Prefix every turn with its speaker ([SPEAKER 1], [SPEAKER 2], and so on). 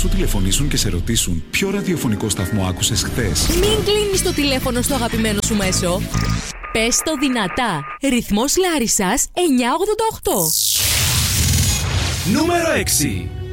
[SPEAKER 1] σου τηλεφωνήσουν και σε ρωτήσουν ποιο ραδιοφωνικό σταθμό άκουσες χθες.
[SPEAKER 2] Μην κλείνεις το τηλέφωνο στο αγαπημένο σου μέσο. Πες το δυνατά. Ρυθμός Λάρισσας 988.
[SPEAKER 3] Νούμερο 6.